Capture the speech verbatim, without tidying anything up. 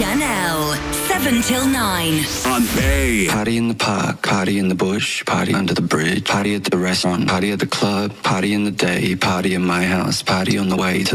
Chanel, seven till nine. On Bay. Party in the park, party in the bush, party under the bridge, party at the restaurant, party at the club, party in the day, party in my house, party on the way to